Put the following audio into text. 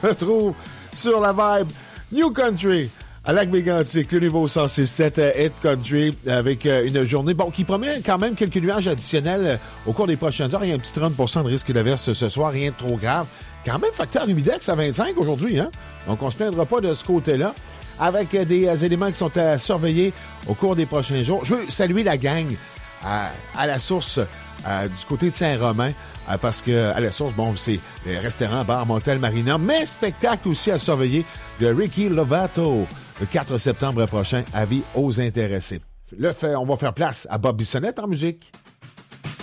retrouve sur la vibe New Country à Lac-Mégantic, le niveau 106.7 Hit Country, avec une journée qui promet quand même quelques nuages additionnels au cours des prochaines heures. Il y a un petit 30% de risque d'averse ce soir, rien de trop grave. Quand même, facteur humidex à 25 aujourd'hui, hein? Donc, on se plaindra pas de ce côté-là. Avec des éléments qui sont à surveiller au cours des prochains jours. Je veux saluer la gang à la source du côté de Saint-Romain, parce que à la source, bon, c'est les restaurants, bar, motel, marina, mais spectacle aussi à surveiller de Ricky Lovato le 4 septembre prochain. Avis aux intéressés. On va faire place à Bob Bissonnette en musique.